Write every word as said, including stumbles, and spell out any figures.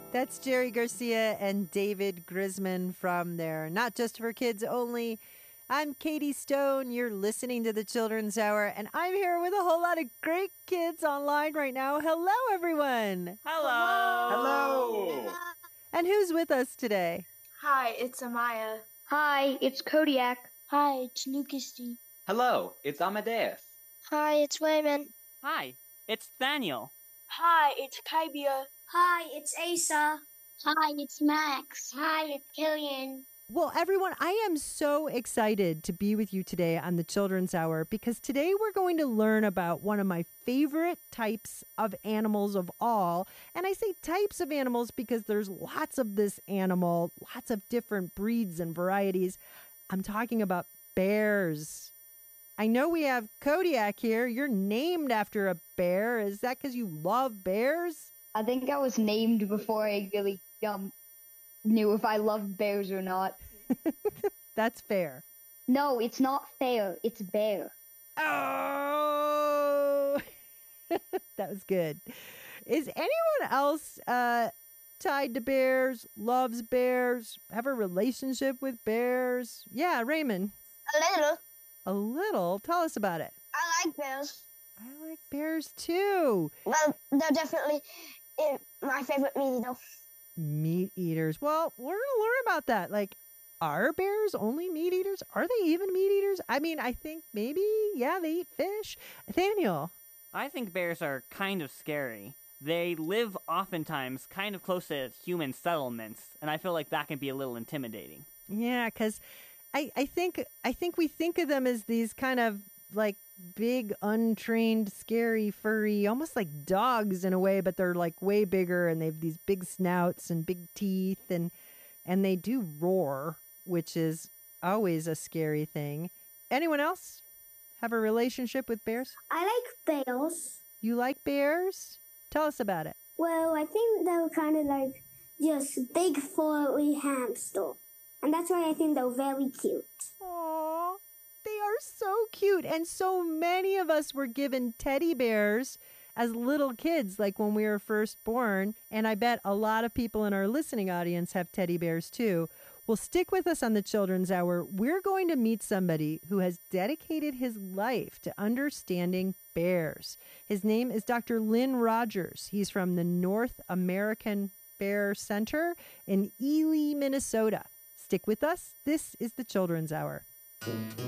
That's Jerry Garcia and David Grisman from their Not Just for Kids Only. I'm Katie Stone. You're listening to the Children's Hour, and I'm here with a whole lot of great kids online right now. Hello, everyone. Hello. Hello. And who's with us today? Hi, it's Amaya. Hi, it's Kodiak. Hi, it's Lucasty. Hello, it's Amadeus. Hi, it's Wayman. Hi, it's Daniel. Hi, it's Kybia. Hi, it's Asa. Hi, it's Max. Hi, it's Killian. Well, everyone, I am so excited to be with you today on the Children's Hour because today we're going to learn about one of my favorite types of animals of all. And I say types of animals because there's lots of this animal, lots of different breeds and varieties. I'm talking about bears. I know we have Kodiak here. You're named after a bear. Is that because you love bears? I think I was named before I really um, knew if I loved bears or not. That's fair. No, it's not fair. It's bear. Oh, that was good. Is anyone else uh, tied to bears, loves bears, have a relationship with bears? Yeah, Raymond. A little. A little? Tell us about it. I like bears. I like bears too. Well, they're definitely uh, my favorite meat eater. Meat eaters. Well, we're going to learn about that. Like, are bears only meat eaters? Are they even meat eaters? I mean, I think maybe, yeah, they eat fish. Nathaniel. I think bears are kind of scary. They live oftentimes kind of close to human settlements, and I feel like that can be a little intimidating. Yeah, because I, I think I think we think of them as these kind of like big, untrained, scary, furry, almost like dogs in a way, but they're like way bigger and they have these big snouts and big teeth and and they do roar, which is always a scary thing. Anyone else have a relationship with bears? I like bears. You like bears? Tell us about it. Well, I think they're kind of like just big, furry hamster. And that's why I think they're very cute. Aww. They are so cute. And so many of us were given teddy bears as little kids, like when we were first born. And I bet a lot of people in our listening audience have teddy bears too. Well, stick with us on the Children's Hour. We're going to meet somebody who has dedicated his life to understanding bears. His name is Doctor Lynn Rogers. He's from the North American Bear Center in Ely, Minnesota. Stick with us. This is the Children's Hour.